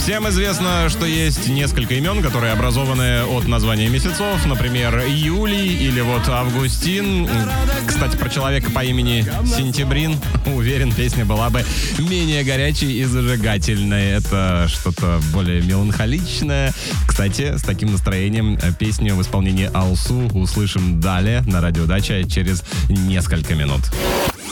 Всем известно, что есть несколько имен, которые образованы от названия месяцев. Например, Юлий или вот Августин. Кстати, про человека по имени Сентябрин. Уверен, песня была бы менее горячей и зажигательной. Это что-то более меланхоличное. Кстати, с таким настроением песню в исполнении Алсу услышим далее на Радио Дача через несколько минут.